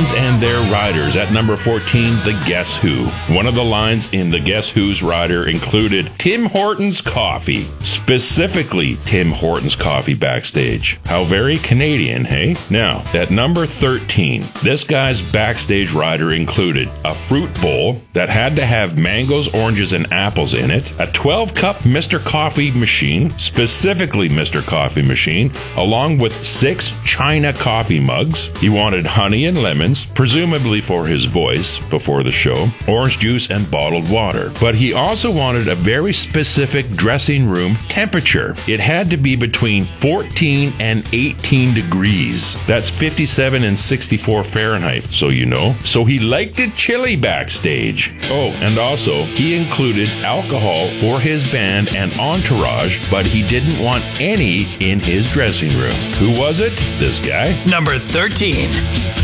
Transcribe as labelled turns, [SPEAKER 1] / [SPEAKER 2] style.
[SPEAKER 1] bands and their riders. At number 14, the Guess Who. One of the lines in the Guess Who's rider included Tim Hortons coffee. Specifically, Tim Hortons coffee backstage. How very Canadian, hey? Now, at number 13, this guy's backstage rider included a fruit bowl that had to have mangoes, oranges, and apples in it, a 12-cup Mr. Coffee machine, specifically Mr. Coffee machine, along with 6 China coffee mugs. He wanted honey and lemons, presumably for his voice before the show, orange juice, and bottled water. But he also wanted a very specific dressing room temperature. It had to be between 14 and 18 degrees. That's 57 and 64 Fahrenheit, so you know. So he liked it chilly backstage. Oh, and also, he included alcohol for his band and entourage, but he didn't want any in his dressing room. Who was it? This guy.
[SPEAKER 2] Number 13.